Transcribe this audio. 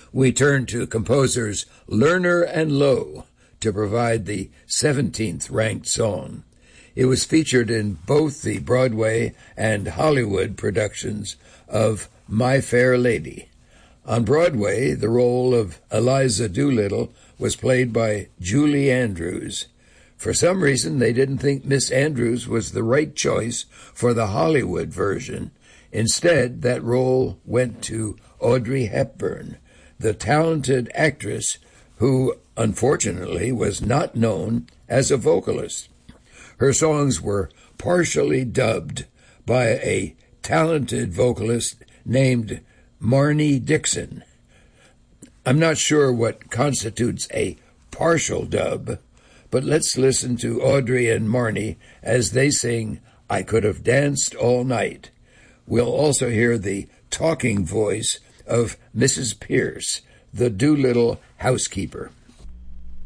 We turn to composers Lerner and Lowe to provide the 17th ranked song. It was featured in both the Broadway and Hollywood productions of My Fair Lady. On Broadway, the role of Eliza Doolittle was played by Julie Andrews. For some reason, they didn't think Miss Andrews was the right choice for the Hollywood version. Instead, that role went to Audrey Hepburn, the talented actress who, unfortunately, was not known as a vocalist. Her songs were partially dubbed by a talented vocalist named Marnie Dixon. I'm not sure what constitutes a partial dub, but let's listen to Audrey and Marnie as they sing I Could Have Danced All Night. We'll also hear the talking voice of Mrs. Pierce, the Doolittle housekeeper.